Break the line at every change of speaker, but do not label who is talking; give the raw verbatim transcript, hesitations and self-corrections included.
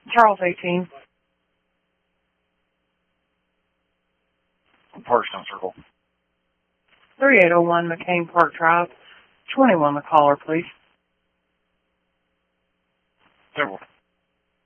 Charles eighteen.
Parkstone Circle.
thirty-eight oh one McCain Park Drive. twenty-one the caller, please.
Several.